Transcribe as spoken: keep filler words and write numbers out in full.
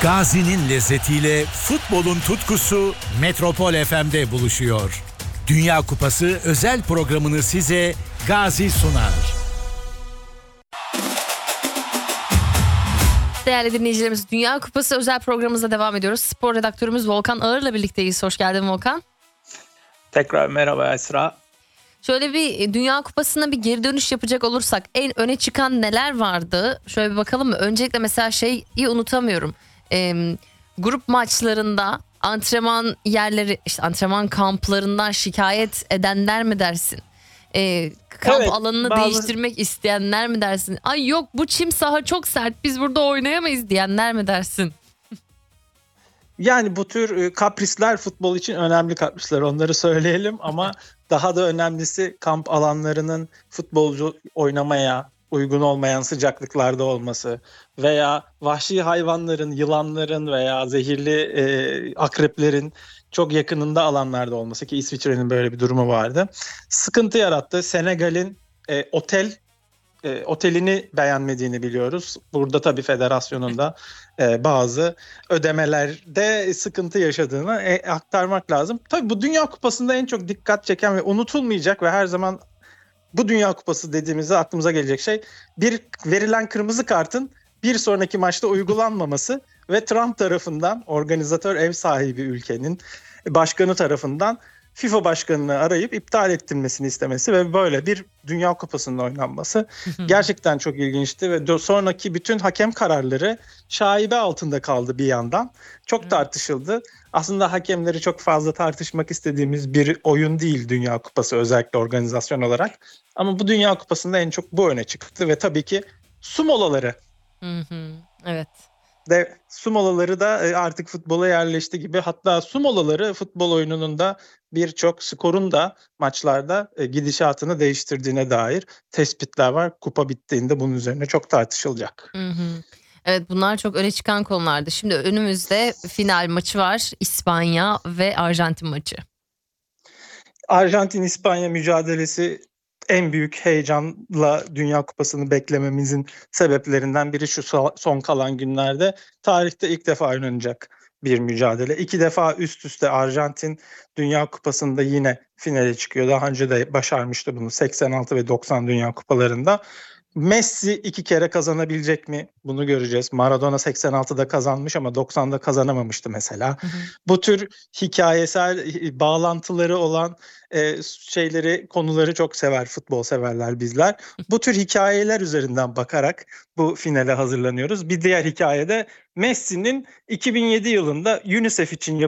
Gazi'nin lezzetiyle futbolun tutkusu Metropol F M'de buluşuyor. Dünya Kupası özel programını size Gazi sunar. Değerli dinleyicilerimiz, Dünya Kupası özel programımıza devam ediyoruz. Spor redaktörümüz Volkan Ağır'la birlikteyiz. Hoş geldin Volkan. Tekrar merhaba Esra. Şöyle bir Dünya Kupası'na bir geri dönüş yapacak olursak en öne çıkan neler vardı? Şöyle bir bakalım mı? Öncelikle mesela şeyi unutamıyorum. Ee, grup maçlarında antrenman yerleri, işte antrenman kamplarından şikayet edenler mi dersin? Ee, kamp Evet, alanını bazı... değiştirmek isteyenler mi dersin? Ay yok, bu çim saha çok sert, biz burada oynayamayız diyenler mi dersin? Yani bu tür kaprisler futbol için önemli kaprisler, onları söyleyelim ama daha da önemlisi kamp alanlarının futbolcu oynamaya uygun olmayan sıcaklıklarda olması veya vahşi hayvanların, yılanların veya zehirli e, akreplerin çok yakınında alanlarda olması, ki İsviçre'nin böyle bir durumu vardı. Sıkıntı yarattı. Senegal'in e, otel E, otelini beğenmediğini biliyoruz. Burada tabii federasyonun da e, bazı ödemelerde sıkıntı yaşadığını e, aktarmak lazım. Tabii bu Dünya Kupası'nda en çok dikkat çeken ve unutulmayacak ve her zaman bu Dünya Kupası dediğimizde aklımıza gelecek şey, bir verilen kırmızı kartın bir sonraki maçta uygulanmaması ve Trump tarafından, organizatör ev sahibi ülkenin başkanı tarafından FIFA başkanını arayıp iptal ettirmesini istemesi ve böyle bir Dünya Kupası'nın oynanması gerçekten çok ilginçti ve sonraki bütün hakem kararları şaibe altında kaldı bir yandan. Çok tartışıldı. Aslında hakemleri çok fazla tartışmak istediğimiz bir oyun değil Dünya Kupası, özellikle organizasyon olarak. Ama bu Dünya Kupası'nda en çok bu öne çıktı ve tabii ki su molaları. Hı hı, evet. De su molaları da artık futbola yerleşti gibi. Hatta su molaları futbol oyununun da birçok skorun da maçlarda gidişatını değiştirdiğine dair tespitler var. Kupa bittiğinde bunun üzerine çok tartışılacak. Hı hı. Evet, bunlar çok öne çıkan konulardı. Şimdi önümüzde final maçı var. İspanya ve Arjantin maçı. Arjantin-İspanya mücadelesi en büyük heyecanla Dünya Kupası'nı beklememizin sebeplerinden biri şu son kalan günlerde. Tarihte ilk defa oynanacak bir mücadele. İki defa üst üste Arjantin Dünya Kupası'nda yine finale çıkıyor. Daha önce de başarmıştı bunu seksen altı ve doksan Dünya Kupalarında. Messi iki kere kazanabilecek mi? Bunu göreceğiz. Maradona seksen altıda kazanmış ama doksanda kazanamamıştı mesela. Hı hı. Bu tür hikayesel bağlantıları olan e, şeyleri, konuları çok sever futbol severler bizler. Bu tür hikayeler üzerinden bakarak bu finale hazırlanıyoruz. Bir diğer hikayede Messi'nin iki bin yedi yılında UNICEF için